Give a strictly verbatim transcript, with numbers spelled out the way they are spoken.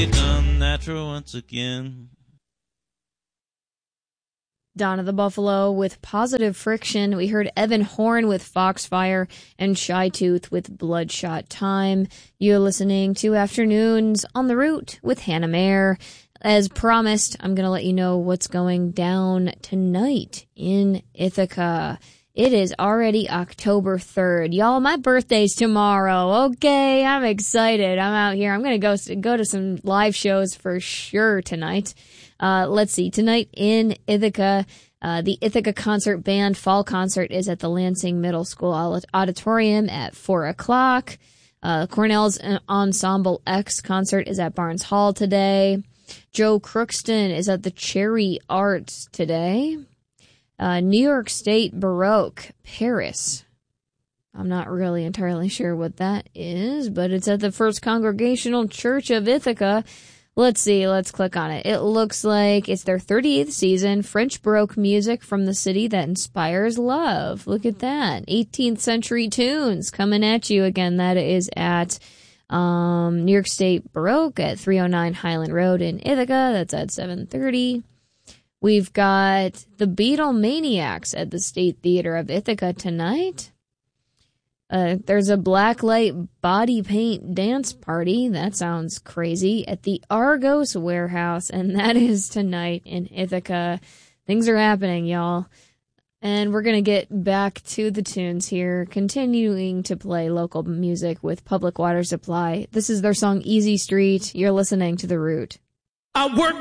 it unnatural once again. Donna the Buffalo with Positive Friction. We heard Evan Horn with Foxfire and Shy Tooth with Bloodshot Time. You're listening to Afternoons on the Route with Hannah Mayer. As promised, I'm going to let you know what's going down tonight in Ithaca. It is already October third. Y'all, my birthday's tomorrow. Okay, I'm excited. I'm out here. I'm going to go go to some live shows for sure tonight. Uh, let's see. Tonight in Ithaca, uh, the Ithaca Concert Band Fall Concert is at the Lansing Middle School Auditorium at four o'clock. Uh, Cornell's Ensemble X concert is at Barnes Hall today. Joe Crookston is at the Cherry Arts today. Uh, New York State Baroque, Paris. I'm not really entirely sure what that is, but it's at the First Congregational Church of Ithaca. Let's see, let's click on it. It looks like it's their thirty-eighth season, French Baroque music from the city that inspires love. Look at that. eighteenth century tunes coming at you again. That is at um, New York State Baroque at three oh nine Highland Road in Ithaca. That's at seven thirty. We've got the Beatlemaniacs at the State Theater of Ithaca tonight. Uh, there's a blacklight body paint dance party. That sounds crazy. At the Argos Warehouse, and that is tonight in Ithaca. Things are happening, y'all. And we're going to get back to the tunes here, continuing to play local music with Public Water Supply. This is their song Easy Street. You're listening to The Root. I work